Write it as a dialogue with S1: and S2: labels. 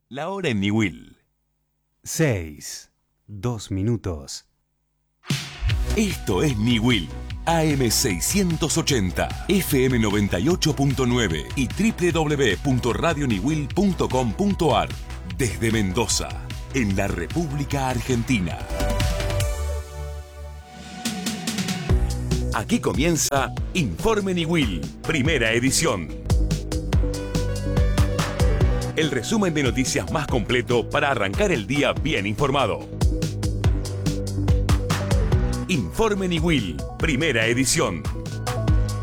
S1: La hora en Niwil.
S2: 6, 2 minutos.
S1: Esto es Niwil. AM680, FM 98.9 y www.radioniwil.com.ar. Desde Mendoza, en la República Argentina. Aquí comienza Informe Niwil, primera edición. El resumen de noticias más completo para arrancar el día bien informado. Informe Niwil, primera edición.